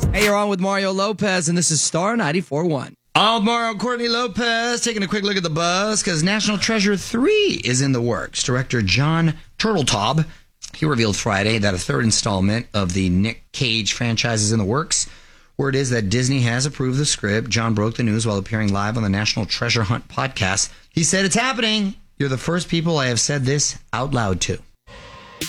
Hey, you're on with Mario Lopez, and this is Star 94.1. I'm Mario Courtney Lopez, taking a quick look at the buzz, because National Treasure 3 is in the works. Director John Turteltaub, he revealed Friday that a third installment of the Nick Cage franchise is in the works. Word is that Disney has approved the script. John broke the news while appearing live on the National Treasure Hunt podcast. He said, "It's happening. You're the first people I have said this out loud to."